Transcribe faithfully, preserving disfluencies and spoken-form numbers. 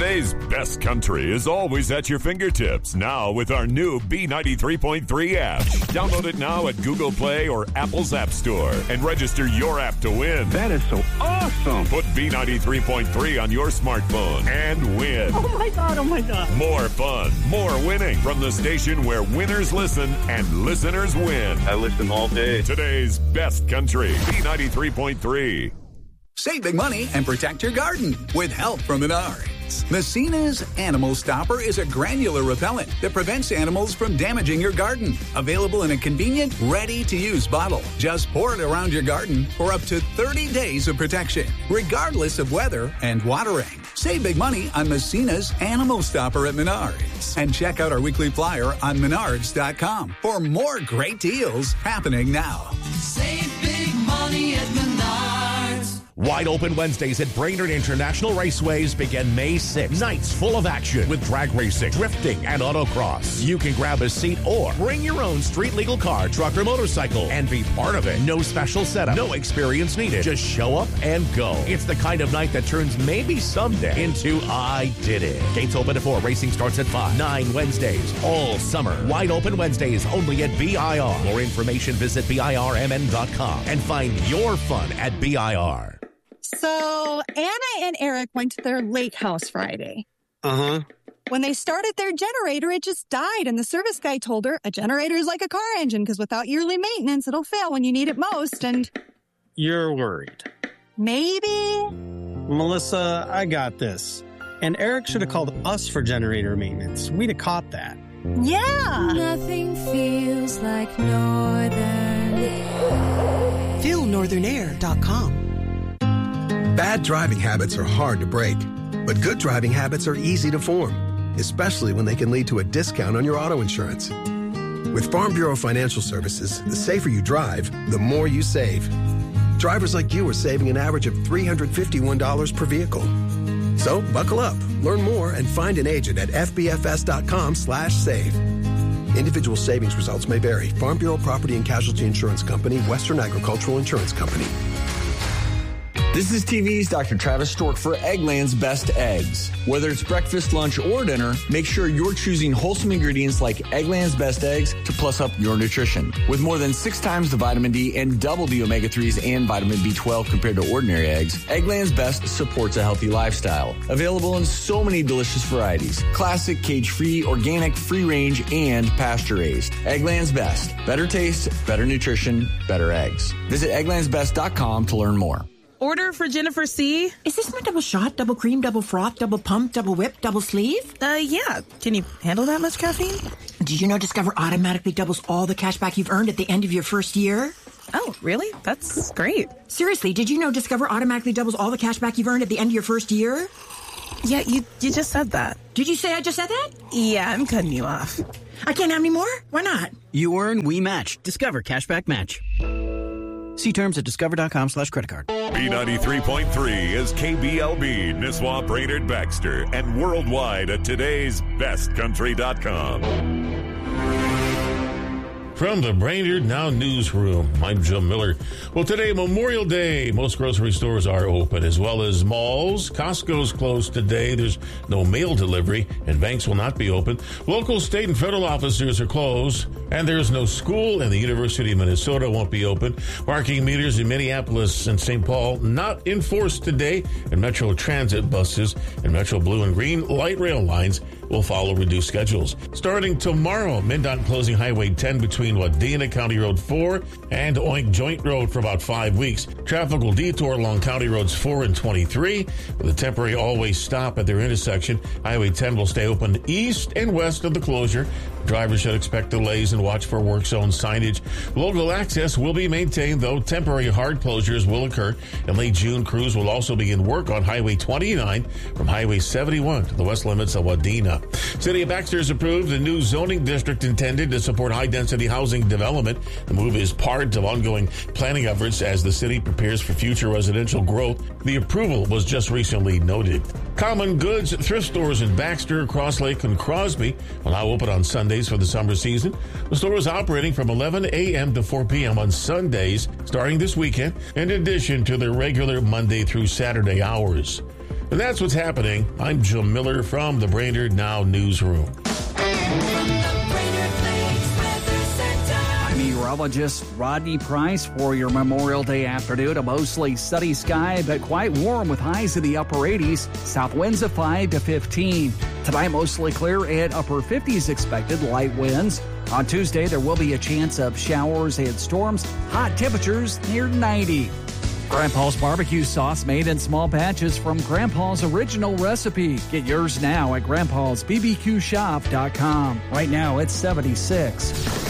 Today's best country is always at your fingertips. Now with our new B ninety-three point three app. Download it now at Google Play or Apple's App Store and register your app to win. That is so awesome. Put B ninety-three point three on your smartphone and win. Oh, my God. Oh, my God. More fun, more winning from the station where winners listen and listeners win. I listen all day. Today's best country, B ninety-three point three. Save big money and protect your garden with help from Menards. Messina's Animal Stopper is a granular repellent that prevents animals from damaging your garden. Available in a convenient, ready-to-use bottle. Just pour it around your garden for up to thirty days of protection, regardless of weather and watering. Save big money on Messina's Animal Stopper at Menards. And check out our weekly flyer on menards dot com for more great deals happening now. Save big money at Menards. Wide Open Wednesdays at Brainerd International Raceways begin May sixth. Nights full of action with drag racing, drifting, and autocross. You can grab a seat or bring your own street legal car, truck, or motorcycle and be part of it. No special setup, no experience needed. Just show up and go. It's the kind of night that turns maybe someday into I did it. Gates open at four. Racing starts at five. Nine Wednesdays all summer. Wide Open Wednesdays only at B I R. More information, visit B I R M N dot com and find your fun at B I R. So Anna and Eric went to their lake house Friday. Uh-huh. When they started their generator, it just died. And the service guy told her, a generator is like a car engine because without yearly maintenance, it'll fail when you need it most. And you're worried. Maybe. Melissa, I got this. And Eric should have called us for generator maintenance. We'd have caught that. Yeah. Nothing feels like Northern. feel northern air dot com. Bad driving habits are hard to break, but good driving habits are easy to form, especially when they can lead to a discount on your auto insurance. With Farm Bureau Financial Services, the safer you drive, the more you save. Drivers like you are saving an average of three hundred fifty-one dollars per vehicle. So buckle up, learn more, and find an agent at f b f s dot com slash save. Individual savings results may vary. Farm Bureau Property and Casualty Insurance Company, Western Agricultural Insurance Company. This is T V's Doctor Travis Stork for Eggland's Best Eggs. Whether it's breakfast, lunch, or dinner, make sure you're choosing wholesome ingredients like Eggland's Best Eggs to plus up your nutrition. With more than six times the vitamin D and double the omega threes and vitamin B twelve compared to ordinary eggs, Eggland's Best supports a healthy lifestyle. Available in so many delicious varieties. Classic, cage-free, organic, free-range, and pasture-raised. Eggland's Best. Better taste, better nutrition, better eggs. Visit egglands best dot com to learn more. Order for Jennifer C. Is this my double shot, double cream, double froth, double pump, double whip, double sleeve? Uh, yeah. Can you handle that much caffeine? Did you know Discover automatically doubles all the cash back you've earned at the end of your first year? Oh, really? That's great. Seriously, did you know Discover automatically doubles all the cash back you've earned at the end of your first year? Yeah, you you just said that. Did you say I just said that? Yeah, I'm cutting you off. I can't have any more? Why not? You earn, we match. Discover Cashback Match. See terms at discover.com slash credit card. B ninety-three point three is K B L B, Nisswa, Brainerd, Baxter, and worldwide at today's best country dot com. From the Brainerd Now Newsroom, I'm Jim Miller. Well, today, Memorial Day, most grocery stores are open, as well as malls. Costco's closed today. There's no mail delivery, and banks will not be open. Local, state, and federal offices are closed, and there's no school, and the University of Minnesota won't be open. Parking meters in Minneapolis and Saint Paul not enforced today, and Metro Transit buses and Metro Blue and Green light rail lines will follow reduced schedules. Starting tomorrow, MnDOT closing Highway ten between Wadena County Road four and Oink Joint Road for about five weeks. Traffic will detour along County Roads four and twenty-three with a temporary always stop at their intersection. Highway ten will stay open east and west of the closure. Drivers should expect delays and watch for work zone signage. Local access will be maintained, though temporary hard closures will occur. In late June, crews will also begin work on Highway twenty-nine from Highway seventy-one to the west limits of Wadena. City of Baxter has approved a new zoning district intended to support high-density housing development. The move is part of ongoing planning efforts as the city prepares for future residential growth. The approval was just recently noted. Common Goods thrift stores in Baxter, Cross Lake, and Crosby will now open on Sundays for the summer season. The store is operating from eleven a.m. to four p.m. on Sundays starting this weekend, in addition to their regular Monday through Saturday hours. The And that's what's happening. I'm Jim Miller from the Brainerd Now Newsroom. Meteorologist Rodney Price for your Memorial Day afternoon. A mostly sunny sky, but quite warm with highs in the upper eighties. South winds of five to fifteen. Tonight, mostly clear and upper fifties expected, light winds. On Tuesday, there will be a chance of showers and storms. Hot temperatures near ninety. Grandpa's barbecue sauce made in small batches from Grandpa's original recipe. Get yours now at grandpa's b b q shop dot com. Right now, it's seventy-six.